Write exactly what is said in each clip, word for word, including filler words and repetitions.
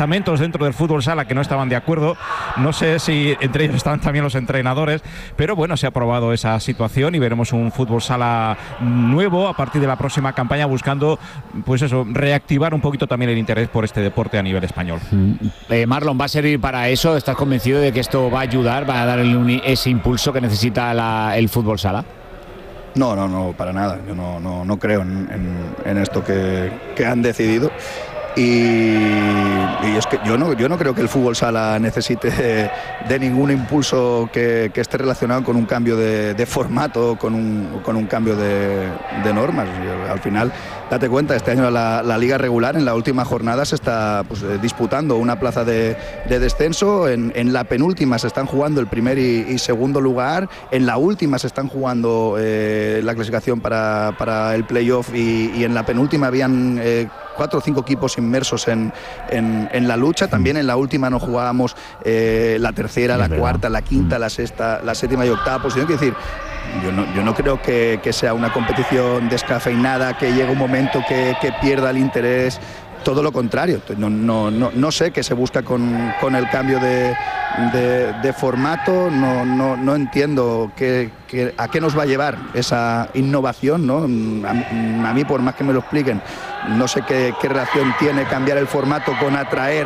estamentos dentro del fútbol sala que no estaban de acuerdo. No sé si entre ellos estaban también los entrenadores, pero bueno, se ha aprobado esa situación y veremos un fútbol sala nuevo a partir de la próxima campaña, buscando, pues eso, reactivar un poquito también el interés por este deporte a nivel español. Eh, Marlon, ¿va a servir para eso? ¿Estás convencido de que esto va a ayudar, va a dar el, ese impulso que necesita la, el fútbol sala? No, no, no, para nada. Yo no, no, no creo en, en, en esto que, que han decidido. Y, y es que yo no, yo no creo que el fútbol sala necesite de, de ningún impulso que, que esté relacionado con un cambio de, de formato, con un, con un cambio de, de normas. Y al final, date cuenta, este año la, la liga regular en la última jornada se está pues, disputando una plaza de, de descenso, en, en la penúltima se están jugando el primer y, y segundo lugar, en la última se están jugando eh, la clasificación para, para el playoff y, y en la penúltima habían eh, cuatro o cinco equipos inmersos en, en, en la lucha. También en la última nos jugábamos eh, la tercera, la cuarta, la quinta, la sexta, la séptima y octava posición. Quiero decir, yo no, yo no creo que, que sea una competición descafeinada, que llegue un momento que, que pierda el interés. Todo lo contrario, no, no, no, no sé qué se busca con, con el cambio de, de, de formato, no, no, no entiendo qué, qué, a qué nos va a llevar esa innovación, ¿no? A, a mí, por más que me lo expliquen, no sé qué, qué relación tiene cambiar el formato con atraer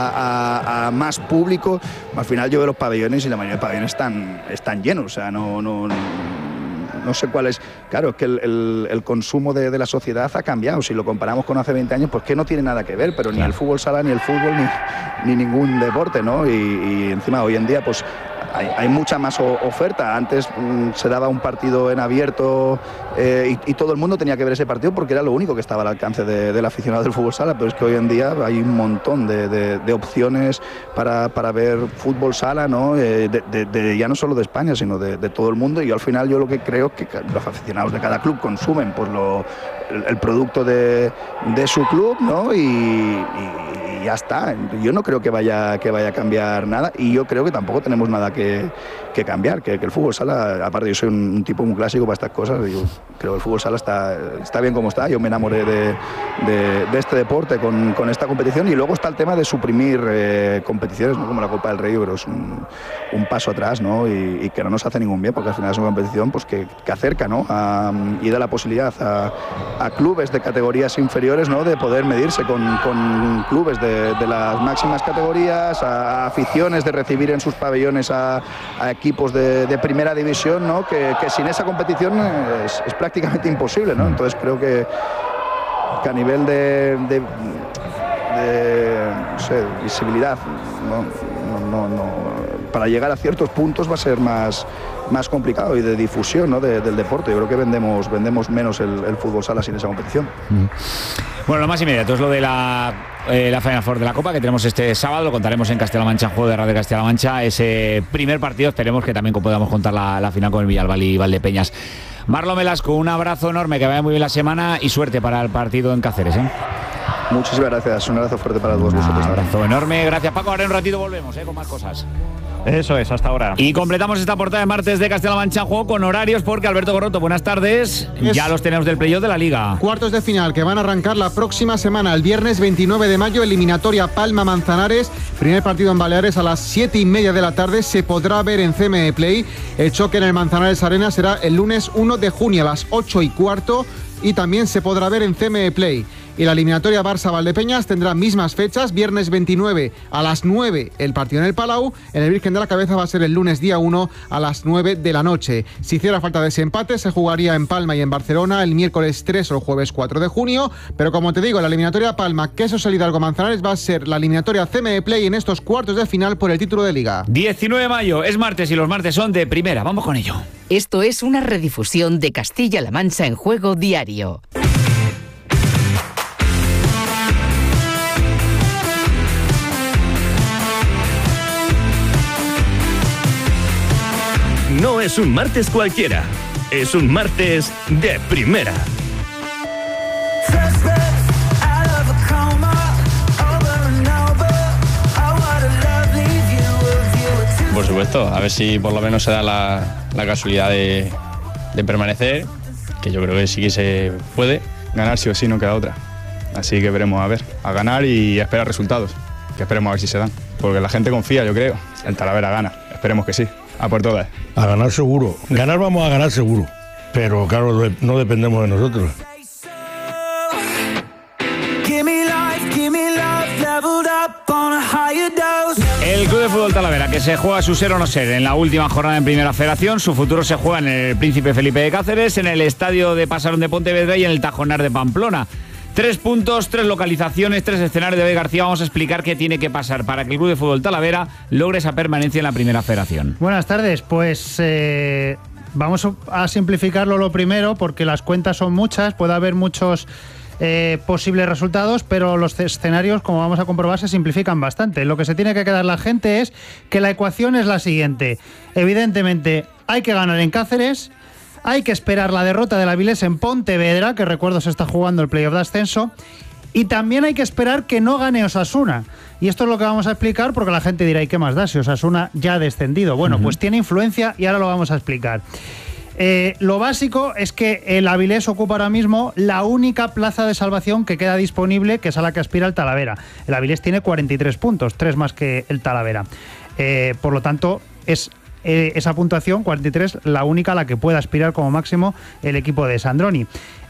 a, a, a más público. Al final yo veo los pabellones y la mayoría de pabellones están, están llenos, o sea, no... no, no No sé cuál es, claro, es que el, el, el consumo de, de la sociedad ha cambiado. Si lo comparamos con hace veinte años, pues que no tiene nada que ver, pero ni el fútbol sala, ni el fútbol, ni, ni ningún deporte, ¿no? Y, y encima hoy en día, pues hay, hay mucha más o, oferta. Antes mmm, se daba un partido en abierto eh, y, y todo el mundo tenía que ver ese partido porque era lo único que estaba al alcance de, del aficionado del fútbol sala, pero es que hoy en día hay un montón de, de, de opciones para, para ver fútbol sala, ¿no? Eh, de, de, de, ya no solo de España, sino de, de todo el mundo. Y al final yo lo que creo es que los aficionados de cada club consumen pues, lo, el, el producto de, de su club, ¿no? Y, y, y ya está. Yo no creo que vaya, que vaya a cambiar nada y yo creo que tampoco tenemos nada que, que cambiar, que, que el fútbol sala, aparte yo soy un, un tipo muy clásico para estas cosas, yo creo que el fútbol sala está, está bien como está. Yo me enamoré de, de, de este deporte con, con esta competición y luego está el tema de suprimir eh, competiciones, ¿no? Como la Copa del Rey, pero es un, un paso atrás, ¿no? Y, y que no nos hace ningún bien porque al final es una competición pues, que, que acerca, ¿no? A, y da la posibilidad a, a clubes de categorías inferiores, ¿no? De poder medirse con, con clubes de, de las máximas categorías, a aficiones de recibir en sus pabellones a, a equipos de, de primera división, ¿no? Que, que sin esa competición es, es prácticamente imposible, ¿no? Entonces creo que, que a nivel de, de, de no sé, visibilidad, ¿no? No, no, no, para llegar a ciertos puntos va a ser más, más complicado y de difusión, ¿no? de, del deporte. Yo creo que vendemos, vendemos menos el, el fútbol sala sin esa competición. Mm. Bueno, lo más inmediato es lo de la, eh, la Final Four de la Copa que tenemos este sábado, lo contaremos en Castilla-La Mancha, en Juego de Radio Castilla-La Mancha. Ese primer partido esperemos que también podamos contar la, la final con el Villalbal y Valdepeñas. Marlon Velasco, un abrazo enorme, que vaya muy bien la semana y suerte para el partido en Cáceres, ¿eh? Muchísimas gracias, un abrazo fuerte para todos vosotros. Un abrazo enorme, gracias Paco, ahora en un ratito volvemos ¿eh? con más cosas. Eso es, hasta ahora. Y completamos esta portada de martes de Castilla-La Mancha en Juego con horarios porque Alberto Gorroto, buenas tardes, es ya los tenemos del playoff de la Liga. Cuartos de final que van a arrancar la próxima semana, el viernes veintinueve de mayo, eliminatoria Palma-Manzanares, primer partido en Baleares a las siete y media de la tarde, se podrá ver en C M E Play. El choque en el Manzanares Arena será el lunes uno de junio a las ocho y cuarto y también se podrá ver en C M E Play. Y la eliminatoria Barça-Valdepeñas tendrá mismas fechas, viernes veintinueve a las nueve el partido en el Palau, en el Virgen de la Cabeza va a ser el lunes día uno a las nueve de la noche. Si hiciera falta desempate se jugaría en Palma y en Barcelona el miércoles tres o el jueves cuatro de junio, pero como te digo, la eliminatoria Palma, Quesos el Hidalgo Manzanares va a ser la eliminatoria C M E Play en estos cuartos de final por el título de Liga. diecinueve de mayo, es martes y los martes son de primera, vamos con ello. Esto es una redifusión de Castilla-La Mancha en Juego Diario. No es un martes cualquiera, es un martes de primera. Por supuesto, a ver si por lo menos se da la, la casualidad de, de permanecer, que yo creo que sí que se puede. Ganar sí o sí, no queda otra. Así que veremos, a ver, a ganar y a esperar resultados. que esperemos a ver si se dan, porque la gente confía, yo creo. El Talavera gana, esperemos que sí, a por todas. A ganar seguro, ganar vamos a ganar seguro, pero claro, no dependemos de nosotros. El Club de Fútbol Talavera, que se juega su ser o no ser en la última jornada en Primera Federación. Su futuro se juega en el Príncipe Felipe de Cáceres, en el Estadio de Pasarón de Pontevedra y en el Tajonar de Pamplona. Tres puntos, tres localizaciones, tres escenarios de David García. Vamos a explicar qué tiene que pasar para que el Club de Fútbol Talavera logre esa permanencia en la Primera Federación. Buenas tardes, pues eh, vamos a simplificarlo lo primero, porque las cuentas son muchas, puede haber muchos eh, posibles resultados, pero los escenarios, como vamos a comprobar, se simplifican bastante. Lo que se tiene que quedar la gente es que la ecuación es la siguiente. Evidentemente, hay que ganar en Cáceres. Hay que esperar la derrota del Avilés en Pontevedra, que recuerdo se está jugando el playoff de ascenso. Y también hay que esperar que no gane Osasuna. Y esto es lo que vamos a explicar, porque la gente dirá, ¿y qué más da si Osasuna ya ha descendido? Bueno, uh-huh. pues tiene influencia y ahora lo vamos a explicar. Eh, lo básico es que el Avilés ocupa ahora mismo la única plaza de salvación que queda disponible, que es a la que aspira el Talavera. El Avilés tiene cuarenta y tres puntos, tres más que el Talavera. Eh, por lo tanto, es eh, esa puntuación, cuarenta y tres, la única a la que puede aspirar como máximo el equipo de Sandroni.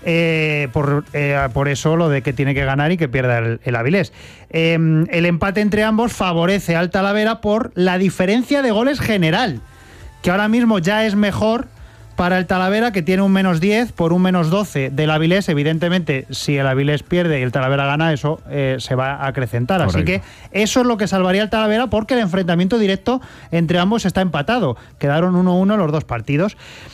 Eh, por, eh, por eso lo de que tiene que ganar y que pierda el, el Avilés. Eh, el empate entre ambos favorece al Talavera por la diferencia de goles general, que ahora mismo ya es mejor para el Talavera, que tiene un menos diez por un menos doce del Avilés. Evidentemente, si el Avilés pierde y el Talavera gana, eso eh, se va a acrecentar. Correcto. Así que eso es lo que salvaría al Talavera, porque el enfrentamiento directo entre ambos está empatado. Quedaron uno uno los dos partidos.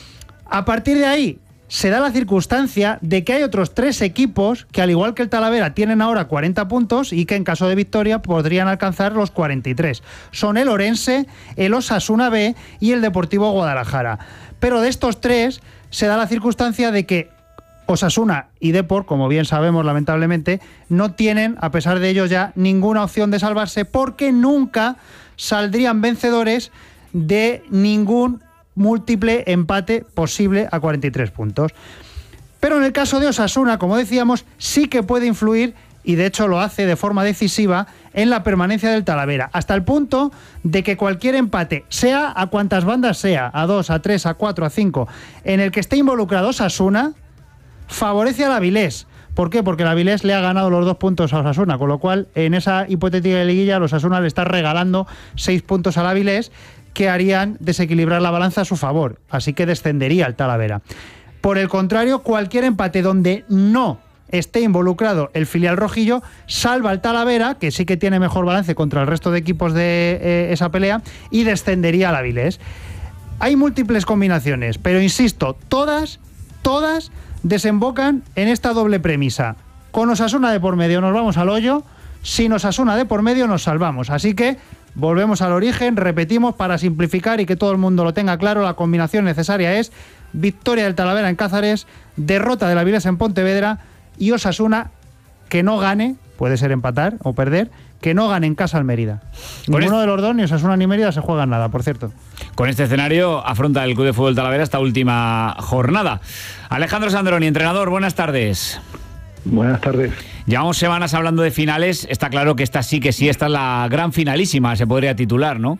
A partir de ahí, se da la circunstancia de que hay otros tres equipos que, al igual que el Talavera, tienen ahora cuarenta puntos y que en caso de victoria podrían alcanzar los cuarenta y tres. Son el Orense, el Osasuna B y el Deportivo Guadalajara. Pero de estos tres se da la circunstancia de que Osasuna y Depor, como bien sabemos lamentablemente, no tienen, a pesar de ello ya, ninguna opción de salvarse, porque nunca saldrían vencedores de ningún múltiple empate posible a cuarenta y tres puntos. Pero en el caso de Osasuna, como decíamos, sí que puede influir, y de hecho lo hace de forma decisiva, en la permanencia del Talavera, hasta el punto de que cualquier empate, sea a cuantas bandas sea, a dos, a tres, a cuatro, a cinco, en el que esté involucrado Osasuna, favorece al Avilés. ¿Por qué? Porque el Avilés le ha ganado los dos puntos a Osasuna, con lo cual en esa hipotética liguilla, los Osasuna le está regalando seis puntos al Avilés, que harían desequilibrar la balanza a su favor, así que descendería el Talavera. Por el contrario, cualquier empate donde no esté involucrado el filial rojillo salva al Talavera, que sí que tiene mejor balance contra el resto de equipos de eh, esa pelea, y descendería al Avilés. Hay múltiples combinaciones, pero insisto, todas, todas desembocan en esta doble premisa. Con Osasuna de por medio nos vamos al hoyo, sin Osasuna de por medio nos salvamos. Así que volvemos al origen, repetimos para simplificar y que todo el mundo lo tenga claro, la combinación necesaria es victoria del Talavera en Cáceres, derrota del Avilés en Pontevedra y Osasuna que no gane, puede ser empatar o perder, que no gane en casa al Mérida. Ninguno este... de los dos, ni Osasuna ni Mérida, se juegan nada, por cierto. Con este escenario afronta el Club de Fútbol Talavera esta última jornada. Alejandro Sandroni, entrenador, buenas tardes. Buenas tardes. Llevamos semanas hablando de finales, está claro que esta sí que sí, esta es la gran finalísima, se podría titular, ¿no?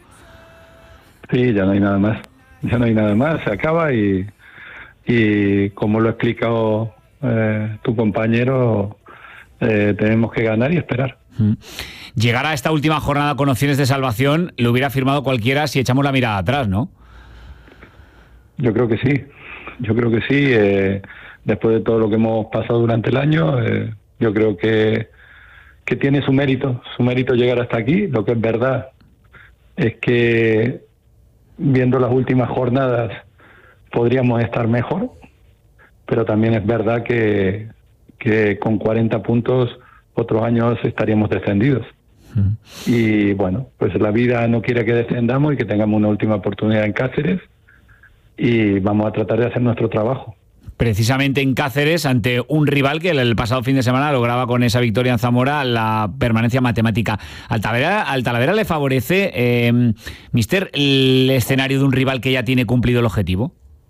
Sí, ya no hay nada más, ya no hay nada más, se acaba y, y como lo ha explicado eh, tu compañero, eh, tenemos que ganar y esperar. Llegar a esta última jornada con opciones de salvación lo hubiera firmado cualquiera si echamos la mirada atrás, ¿no? Yo creo que sí, yo creo que sí, eh, después de todo lo que hemos pasado durante el año, eh, yo creo que, que tiene su mérito, su mérito llegar hasta aquí. Lo que es verdad es que viendo las últimas jornadas podríamos estar mejor, pero también es verdad que, que con cuarenta puntos otros años estaríamos descendidos. Mm. Y bueno, pues la vida no quiere que descendamos y que tengamos una última oportunidad en Cáceres y vamos a tratar de hacer nuestro trabajo. Precisamente en Cáceres, ante un rival que el pasado fin de semana lograba con esa victoria en Zamora la permanencia matemática. Al Talavera, al Talavera le favorece, eh, mister, el escenario de un rival que ya tiene cumplido el objetivo.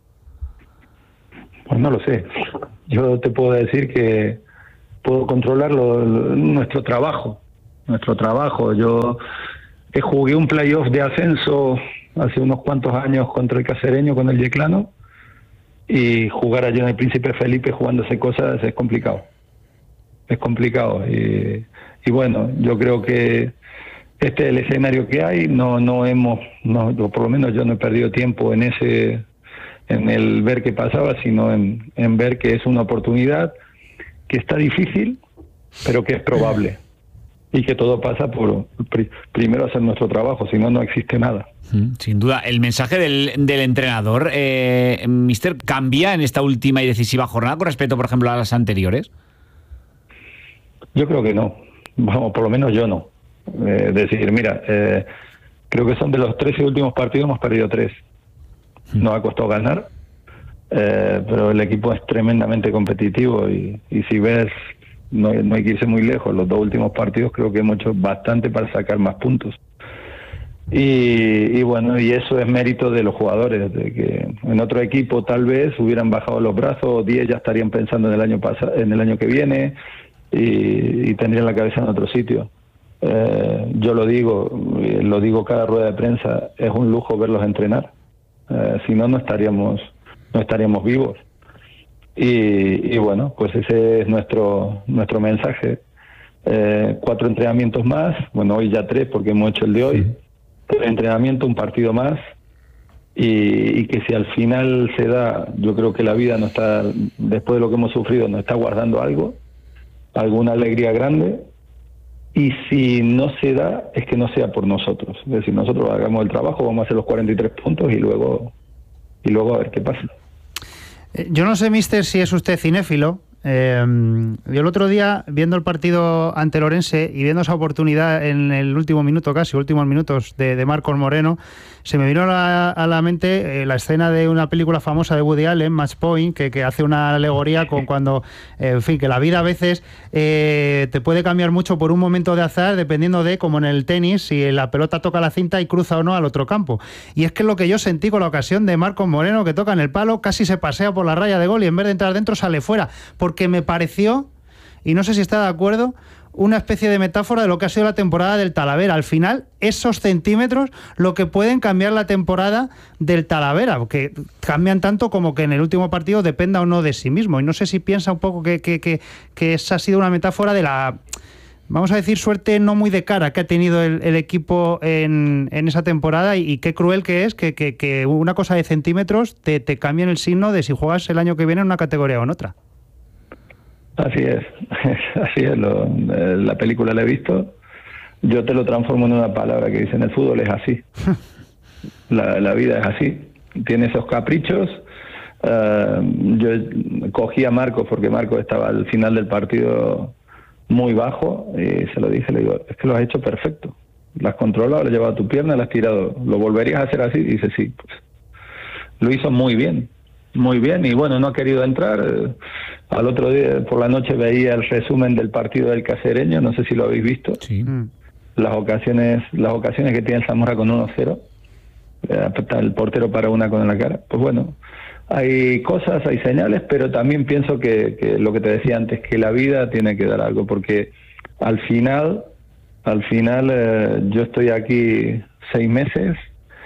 Pues no lo sé. Yo te puedo decir que puedo controlar lo, lo, nuestro trabajo nuestro trabajo. Yo eh, jugué un playoff de ascenso hace unos cuantos años contra el Cacereño, con el Yeclano, y jugar allí en el Príncipe Felipe jugándose cosas es complicado. Es complicado. Y, y bueno, yo creo que este es el escenario que hay. No, no hemos, no, por lo menos yo no he perdido tiempo en ese, en el ver qué pasaba, sino en, en ver que es una oportunidad que está difícil, pero que es probable. Y que todo pasa por pr- primero hacer nuestro trabajo, si no, no existe nada. Sin duda. El mensaje del, del entrenador, eh, Mister, ¿cambia en esta última y decisiva jornada con respecto, por ejemplo, a las anteriores? Yo creo que no. Vamos, por lo menos yo no. Eh, decir, mira, eh, creo que son de los trece últimos partidos, hemos perdido tres. Nos ha costado ganar, eh, pero el equipo es tremendamente competitivo y, y si ves, no, no hay que irse muy lejos. Los dos últimos partidos creo que hemos hecho bastante para sacar más puntos. Y, y bueno, y eso es mérito de los jugadores, de que en otro equipo tal vez hubieran bajado los brazos, diez ya estarían pensando en el año pasado, en el año que viene, y, y tendrían la cabeza en otro sitio. Eh, yo lo digo, lo digo cada rueda de prensa, es un lujo verlos entrenar. Eh, si no, no estaríamos, no estaríamos vivos. Y, y bueno, pues ese es nuestro nuestro mensaje. Eh, cuatro entrenamientos más, bueno, hoy ya tres porque hemos hecho el de hoy. Tres entrenamientos, un partido más. Y, y que si al final se da, yo creo que la vida no está, después de lo que hemos sufrido, nos está guardando algo, alguna alegría grande. Y si no se da, es que no sea por nosotros. Es decir, nosotros hagamos el trabajo, vamos a hacer los cuarenta y tres puntos y luego y luego a ver qué pasa. Yo no sé, mister, si es usted cinéfilo. Eh, yo el otro día, viendo el partido ante el Orense y viendo esa oportunidad en el último minuto, casi últimos minutos, de, de Marcos Moreno, se me vino a la, a la mente eh, la escena de una película famosa de Woody Allen, Match Point, que, que hace una alegoría con cuando, eh, en fin, que la vida a veces eh, te puede cambiar mucho por un momento de azar, dependiendo de, como en el tenis, si la pelota toca la cinta y cruza o no al otro campo. Y es que es lo que yo sentí con la ocasión de Marcos Moreno, que toca en el palo, casi se pasea por la raya de gol y en vez de entrar dentro sale fuera, porque me pareció, y no sé si está de acuerdo, una especie de metáfora de lo que ha sido la temporada del Talavera. Al final, esos centímetros lo que pueden cambiar la temporada del Talavera, porque cambian tanto como que en el último partido dependa o no de sí mismo. Y no sé si piensa un poco que, que, que, que esa ha sido una metáfora de la, vamos a decir, suerte no muy de cara que ha tenido el, el equipo en, en esa temporada, y, y qué cruel que es que, que, que una cosa de centímetros te, te cambien el signo de si juegas el año que viene en una categoría o en otra. Así es, así es, lo, la película la he visto, yo te lo transformo en una palabra que dice: en el fútbol es así, la, la vida es así, tiene esos caprichos. Uh, yo cogí a Marcos porque Marcos estaba al final del partido muy bajo y se lo dije, le digo, es que lo has hecho perfecto, lo has controlado, lo has llevado a tu pierna, lo has tirado, ¿lo volverías a hacer así? Y dice, sí, pues lo hizo muy bien. Muy bien, y bueno, no ha querido entrar. Al otro día, por la noche, veía el resumen del partido del Cacereño, no sé si lo habéis visto. Sí. Las ocasiones las ocasiones que tiene el Zamora con uno cero, el portero para una con la cara. Pues bueno, hay cosas, hay señales, pero también pienso que, que lo que te decía antes, que la vida tiene que dar algo, porque al final, al final eh, yo estoy aquí seis meses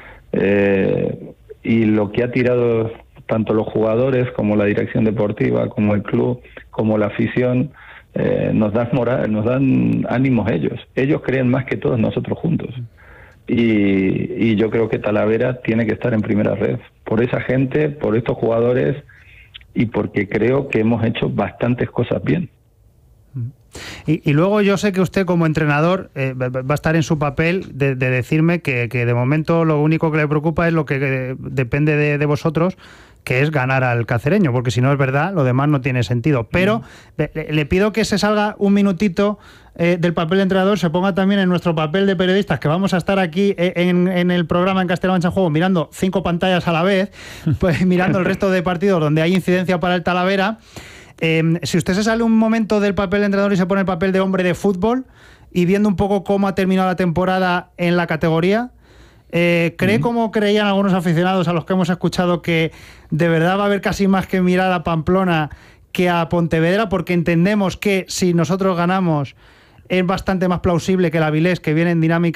eh, y lo que ha tirado tanto los jugadores como la dirección deportiva, como el club, como la afición, eh, nos dan moral, nos dan ánimos ellos. Ellos creen más que todos nosotros juntos. Y, y yo creo que Talavera tiene que estar en primera red. Por esa gente, por estos jugadores, y porque creo que hemos hecho bastantes cosas bien. Y, y luego yo sé que usted como entrenador eh, va a estar en su papel de, de decirme que, que de momento lo único que le preocupa es lo que eh, depende de, de vosotros, que es ganar al Cacereño, porque si no es verdad, lo demás no tiene sentido. Pero le, le pido que se salga un minutito eh, del papel de entrenador, se ponga también en nuestro papel de periodistas, que vamos a estar aquí en, en el programa en Castilla-La Mancha en Juego mirando cinco pantallas a la vez, pues mirando el resto de partidos donde hay incidencia para el Talavera. Eh, si usted se sale un momento del papel de entrenador y se pone el papel de hombre de fútbol y viendo un poco cómo ha terminado la temporada en la categoría, eh, ¿cree uh-huh. como creían algunos aficionados a los que hemos escuchado que de verdad va a haber casi más que mirar a Pamplona que a Pontevedra? Porque entendemos que si nosotros ganamos es bastante más plausible que el Avilés, que viene en dinámica